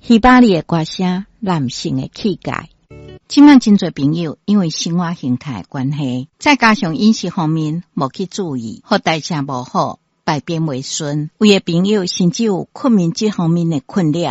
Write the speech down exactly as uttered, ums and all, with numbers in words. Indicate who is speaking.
Speaker 1: 稀巴里的歌声，男性的气概。即卖真侪朋友因为生活形态的关系，再加上饮食方面无去注意，或代谢无好，排便未顺，有的朋友甚至有困眠这方面的困扰。